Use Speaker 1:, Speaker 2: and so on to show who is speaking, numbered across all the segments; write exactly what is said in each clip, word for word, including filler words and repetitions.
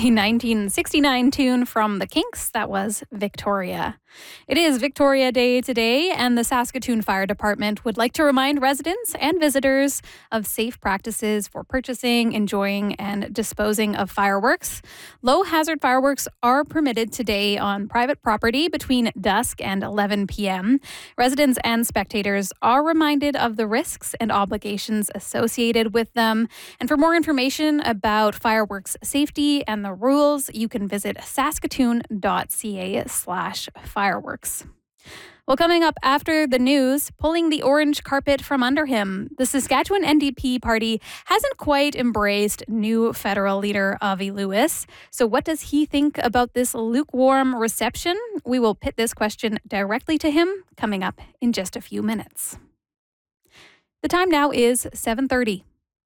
Speaker 1: the nineteen sixty-nine tune from The Kinks. That was Victoria. It is Victoria Day today, and the Saskatoon Fire Department would like to remind residents and visitors of safe practices for purchasing, enjoying, and disposing of fireworks. Low-hazard fireworks are permitted today on private property between dusk and eleven p.m. Residents and spectators are reminded of the risks and obligations associated with them. And for more information about fireworks safety and the rules, you can visit saskatoon.ca slash fireworks. Well, coming up after the news, pulling the orange carpet from under him, the Saskatchewan N D P party hasn't quite embraced new federal leader Avi Lewis. So what does he think about this lukewarm reception? We will pit this question directly to him coming up in just a few minutes. The time now is seven thirty.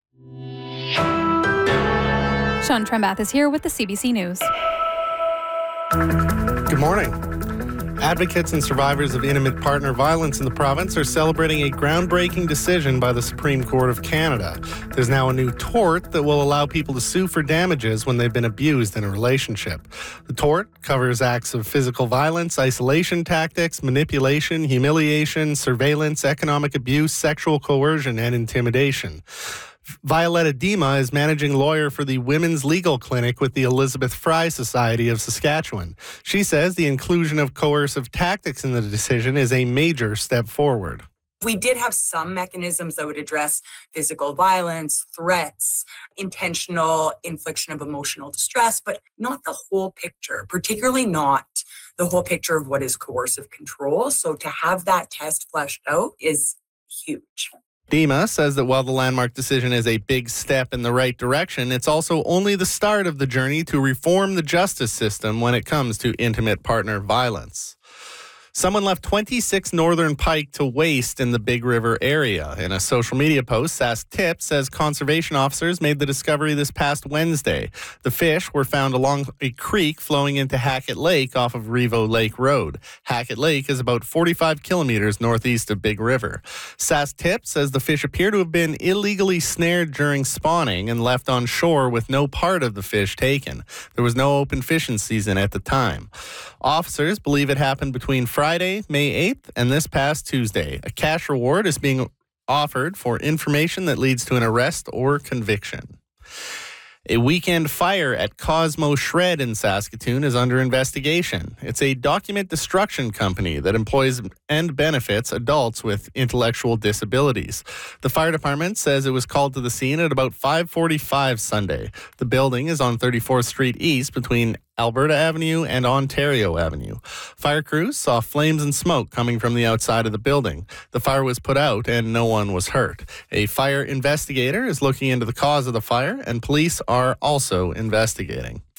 Speaker 1: Sean Trembath is here with the C B C News.
Speaker 2: Good morning. Advocates and survivors of intimate partner violence in the province are celebrating a groundbreaking decision by the Supreme Court of Canada. There's now a new tort that will allow people to sue for damages when they've been abused in a relationship. The tort covers acts of physical violence, isolation tactics, manipulation, humiliation, surveillance, economic abuse, sexual coercion, and intimidation. Violetta Dima is managing lawyer for the Women's Legal Clinic with the Elizabeth Fry Society of Saskatchewan. She says the inclusion of coercive tactics in the decision is a major step forward.
Speaker 3: We did have some mechanisms that would address physical violence, threats, intentional infliction of emotional distress, but not the whole picture, particularly not the whole picture of what is coercive control. So to have that test fleshed out is huge.
Speaker 2: Dima says that while the landmark decision is a big step in the right direction, it's also only the start of the journey to reform the justice system when it comes to intimate partner violence. Someone left twenty-six northern pike to waste in the Big River area. In a social media post, Sask Tip says conservation officers made the discovery this past Wednesday. The fish were found along a creek flowing into Hackett Lake off of Revo Lake Road. Hackett Lake is about forty-five kilometers northeast of Big River. Sask Tip says the fish appear to have been illegally snared during spawning and left on shore with no part of the fish taken. There was no open fishing season at the time. Officers believe it happened between Friday, May eighth, and this past Tuesday. A cash reward is being offered for information that leads to an arrest or conviction. A weekend fire at Cosmo Shred in Saskatoon is under investigation. It's a document destruction company that employs and benefits adults with intellectual disabilities. The fire department says it was called to the scene at about five forty-five Sunday. The building is on thirty-fourth Street East between Alberta Avenue and Ontario Avenue. Fire crews saw flames and smoke coming from the outside of the building. The fire was put out and no one was hurt. A fire investigator is looking into the cause of the fire, and police are also investigating.